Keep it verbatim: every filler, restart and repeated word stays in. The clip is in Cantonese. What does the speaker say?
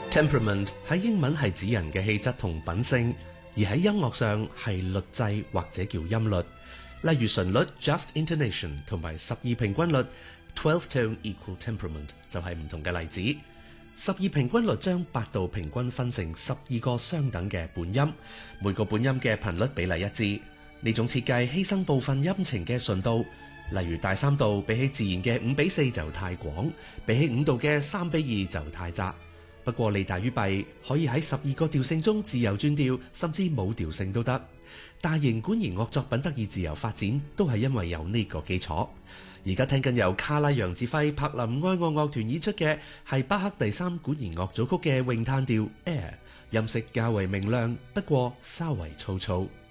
Temperament 喺英文係指人嘅氣質同品性，而喺音樂上係律制或者叫音律。例如旋律 just intonation 同埋十二平均律 twelve tone equal temperament 就係唔同嘅例子。十二平均律將八度平均分成十二個相等嘅本音，每個本音嘅頻率比例一致。呢種設計犧牲部分音程嘅順度，例如大三度比起自然嘅五比四就太廣，比起五度嘅三比二就太窄。不過利大於弊，可以喺十二個調性中自由轉調，甚至冇調性都得。大型管弦樂作品得以自由發展，都係因為有呢個基礎。而家聽緊由卡拉揚指揮柏林愛樂樂團演出嘅係巴赫第三管弦樂組曲嘅詠嘆調 Air， 音色較為明亮，不過稍為粗糙。